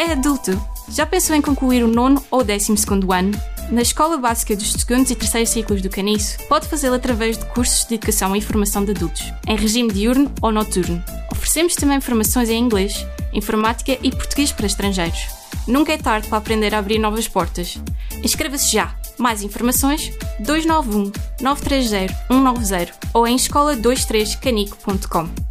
É adulto? Já pensou em concluir o 9º ou 12º ano? Na Escola Básica dos 2º e 3º ciclos do Caniço, pode fazê-lo através de cursos de educação e formação de adultos, em regime diurno ou noturno. Oferecemos também formações em inglês, informática e português para estrangeiros. Nunca é tarde para aprender a abrir novas portas. Inscreva-se já! Mais informações 291 930 190 ou em escola23canico.com.